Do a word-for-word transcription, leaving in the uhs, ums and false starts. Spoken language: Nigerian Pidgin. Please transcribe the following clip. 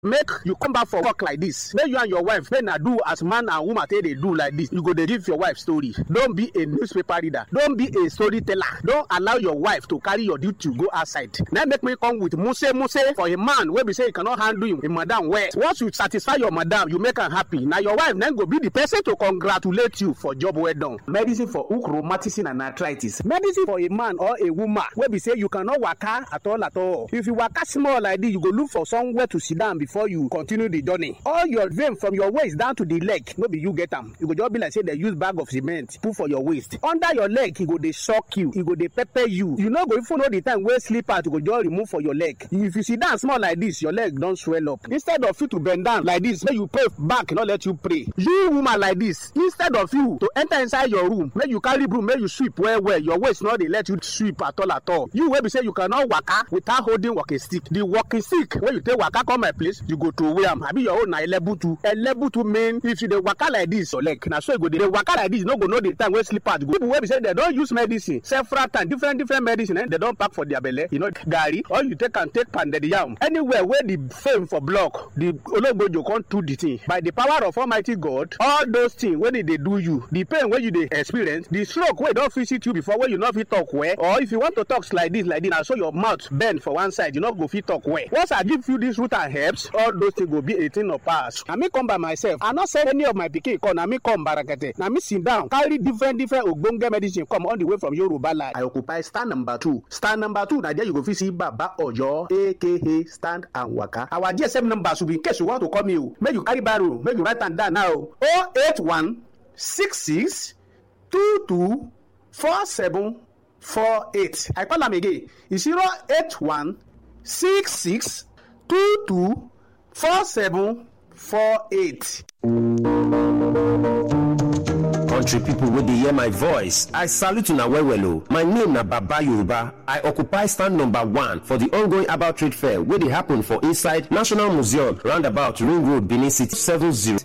make you come back for work like this, make you and your wife make na do as man and woman take dey do like this. You go dey give your wife story. Don be a newspaper reader, don be a storyteller. Don allow your wife to carry your duty go outside. Na make me come with muse muse for a man wey be say he cannot handle him, him madam well. Once you satisfy your madam, you make am happy. Na your wife then go be the person to congratulate you for job well done. Medicine for hook rheumatism and arthritis. Medicine for a man or a woman wey be say you cannot waka at all at all. If you waka small like this, you go look for somewhere to sit down before you continue the journey. All your vein from your waist down to the leg, no be you get am. You go just be like say they use bag of cement put for your waist. Under your leg, e go dey shock you, e go dey pepper you. You no go even know the time wey slippers go just remove for your leg. If you sit down small like this, your leg don swell up. Instead of you to bend down like this, make you pray back, no let you pray. You woman like this, instead of you to enter inside your room, make you carry broom, make you sweep well well. Your waist no dey let you sweep at all at all. You wey be say you cannot waka without holding walking stick. The walking stick wey you take waka come my place, you go throway am. Abi your own na elebutu. Elebutu mean if you dey waka like this, your leg na so you go dey waka like this, you no go know the time wey slippers go. People wey be say they don use medicine several times, different different medicine, eh, they don pack for their belle. You know, garri, or you take and take pounded yam. Anywhere where the fame for block, the ologbojo come do the thing. By the power of Almighty God, all those things wey dey dey do you, the pain wey you dey experience, the stroke wey don visit you before wey you no fit talk well, or if you want to talk like this like this, na so your mouth bend for one side, you no go fit talk well. Once I give you this root and herbs, all those things go be a thing of past. Na me come by myself. I no send any of my pikin come. Na me come barakete. Na me sit down, carry different different ogbonge medicine come all the way from Yoruba land. I occupy stand number two. Stand number two, na there you go fit see Baba Ojo, aka Stand and Waka. Our G S M number should be in case you want to call me. Make you carry barrow, make you write am down now. oh eight one six six two two four seven four eight. I call am again. It's zero eight one six six two two four seven four eight. Country people wey dey hear my voice, I salute una well well o. My name na Baba Yoruba. I occupy stand number one for the ongoing herbal trade fair wey dey happen for inside National Museum roundabout Ring Road, Benin City seven zero